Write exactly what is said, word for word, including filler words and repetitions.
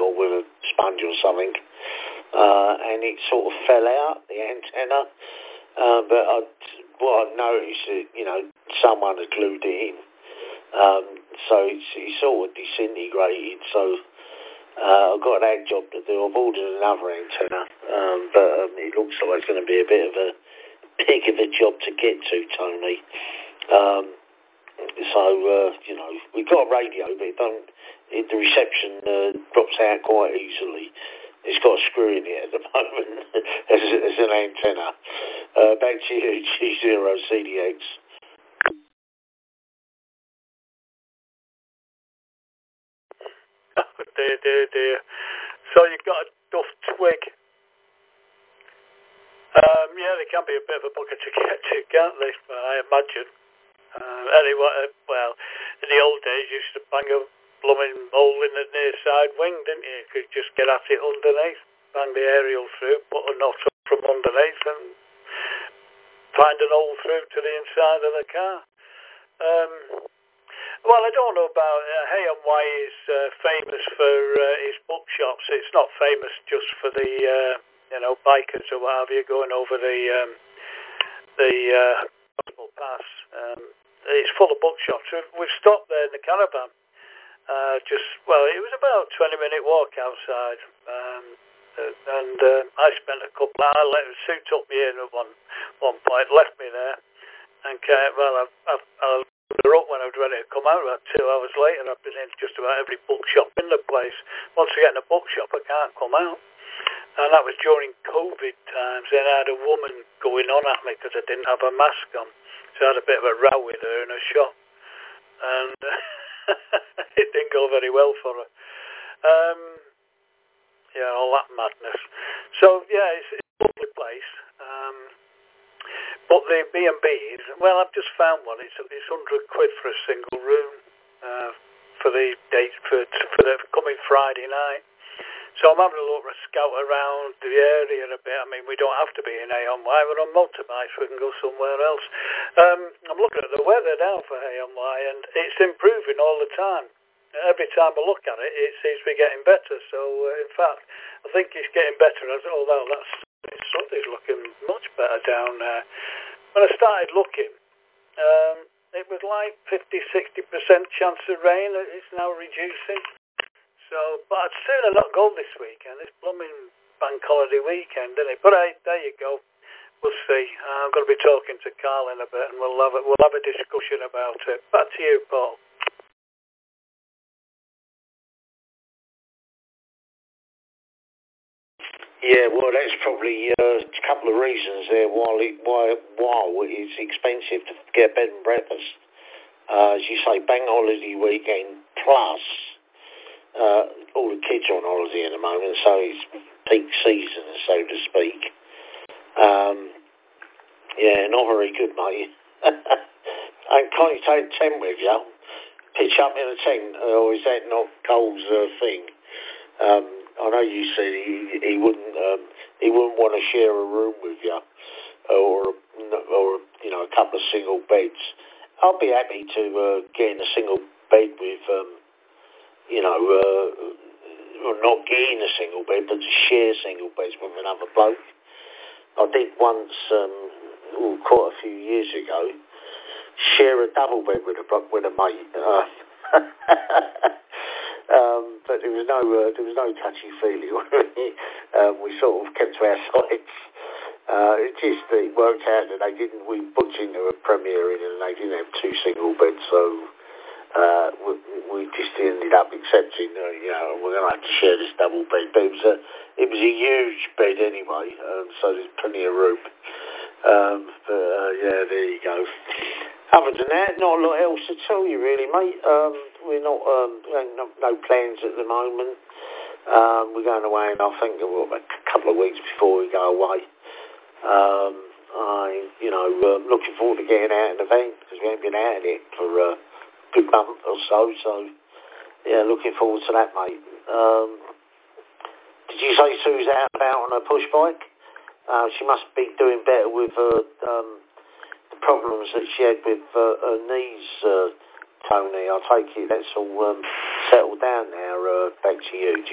or with a sponge or something, uh, and it sort of fell out, the antenna. Uh, but I, what I noticed, that, you know, someone had glued it in. Um, so it's, it's sort of disintegrated. So uh, I've got that job to do. I've ordered another antenna, um, but um, it looks like it's going to be a bit of a pig of a job to get to, Tony. Um, so, uh, you know, we've got a radio, but it don't, it, the reception uh, drops out quite easily. It's got a screw in it at the moment as, as an antenna. Uh, back to you, G zero C D X. Oh, dear, dear, dear. So you've got a duff twig. Um, yeah, they can be a bit of a bugger to get to, can't they? I imagine. Uh, anyway, uh, well, in the old days, you used to bang a blooming hole in the near side wing, didn't you? You could just get at it underneath, bang the aerial through, put a knot up from underneath, and find an hole through to the inside of the car. Um, well, I don't know about uh, Hay and Y is uh, famous for uh, his bookshops. It's not famous just for the uh, you know bikers or what have you going over the um, the uh, Gospel Pass. Um, it's full of bookshops. We've, we've stopped there in the caravan. Uh, just well, it was about a twenty minute walk outside, um, and uh, I spent a couple. I let Sue took me in at one one point, left me there, and came, well, I've, I've, I looked her up when I was ready to come out. About two hours later, I've been in just about every bookshop in the place. Once I get in a bookshop, I can't come out, and that was during COVID times. Then I had a woman going on at me because I didn't have a mask on, so I had a bit of a row with her in a shop, and it didn't go very well for her. Um, yeah, all that madness. So yeah, it's, it's a lovely place. Um, but the B and B's, well, I've just found one. It's it's hundred quid for a single room uh, for the date for for the coming Friday night. So I'm having a look, a scout around the area a bit. I mean, we don't have to be in A on Y. We're on motorbikes. We can go somewhere else. Um, I'm looking at the weather now for A on Y, and it's improving all the time. Every time I look at it, it seems to be getting better. So, uh, in fact, I think it's getting better. As although that's Sunday's looking much better down there. When I started looking, um, it was like fifty, sixty percent chance of rain. It's now reducing. So, but I'd sooner not go this weekend. It's blooming bank holiday weekend, isn't it? But hey, there you go. We'll see. Uh, I'm going to be talking to Carl in a bit, and we'll have a, we'll have a discussion about it. Back to you, Paul. Yeah, well, that's probably uh, a couple of reasons there why it, why why it's expensive to get bed and breakfast. Uh, as you say, bank holiday weekend plus. Uh, all the kids are on holiday at the moment, so it's peak season, so to speak. Um, yeah, not very good, mate. And can't you take a tent with you? Pitch up in a tent, or is that not Cole's uh, thing? Um, I know you said he, he wouldn't um, he wouldn't want to share a room with you, or or you know a couple of single beds. I'll be happy to uh, get in a single bed with. Um, You know, uh, well, not getting a single bed, but to share single beds with another bloke. I did once, um, ooh, quite a few years ago, share a double bed with a with a mate. Uh, um, but there was no uh, there was no touchy feely. um, we sort of kept to ourselves. Uh, it just it worked out that they didn't. We booked into a Premier Inn and they didn't have two single beds, so. Uh, we, we just ended up accepting, uh, you know, we're going to have to share this double bed. But it was a, it was a huge bed anyway, um, so there's plenty of room. Um, but, uh, yeah, there you go. Other than that, not a lot else to tell you, really, mate. Um, we're not, um, no, no plans at the moment. Um, we're going away in, I think, well, a couple of weeks before we go away. Um, I, you know, um, looking forward to getting out in the van, because we haven't been out in it for, uh, good month or so, so yeah, looking forward to that, mate. Um, did you say Sue's out and out on her push bike? Uh, she must be doing better with uh, um, the problems that she had with uh, her knees, uh, Tony. I take it that's all um, settled down now. Uh, back to you.